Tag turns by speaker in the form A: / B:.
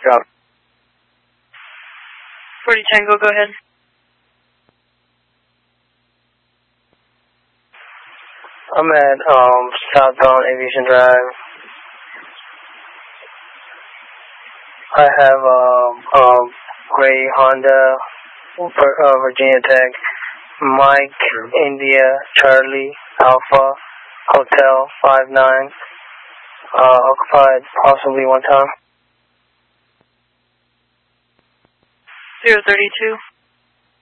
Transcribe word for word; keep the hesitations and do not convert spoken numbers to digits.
A: Drop.
B: forty Tango, go ahead.
A: I'm at um, southbound Aviation Drive. I have a um, um, gray Honda uh, Virginia Tech, Mike, India, Charlie, Alpha, Hotel five nine, uh, occupied possibly one time.
B: zero thirty-two.